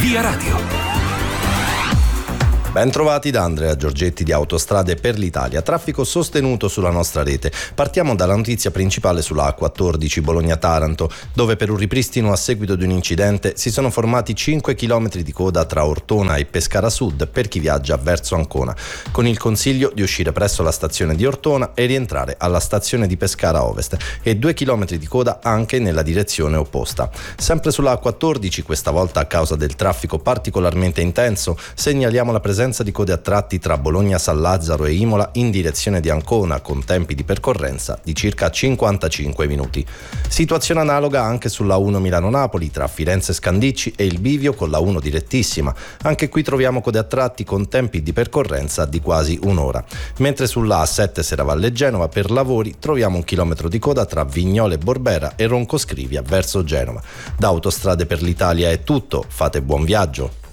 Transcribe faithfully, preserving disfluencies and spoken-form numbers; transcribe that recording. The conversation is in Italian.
Via Radio. Ben trovati da Andrea Giorgetti di Autostrade per l'Italia. Traffico sostenuto sulla nostra rete. Partiamo dalla notizia principale sulla A quattordici Bologna-Taranto, dove per un ripristino a seguito di un incidente si sono formati cinque chilometri di coda tra Ortona e Pescara Sud per chi viaggia verso Ancona, con il consiglio di uscire presso la stazione di Ortona e rientrare alla stazione di Pescara Ovest, e due chilometri di coda anche nella direzione opposta. Sempre sulla A quattordici, questa volta a causa del traffico particolarmente intenso, segnaliamo la presenza di code a tratti tra Bologna San Lazzaro e Imola in direzione di Ancona, con tempi di percorrenza di circa cinquantacinque minuti. Situazione analoga anche sulla uno Milano-Napoli tra Firenze Scandicci e il bivio con la uno direttissima. Anche qui troviamo code a tratti con tempi di percorrenza di quasi un'ora. Mentre sulla A sette Serravalle Genova per lavori troviamo un chilometro di coda tra Vignole Borbera e Ronco Scrivia verso Genova. Da Autostrade per l'Italia è tutto, fate buon viaggio.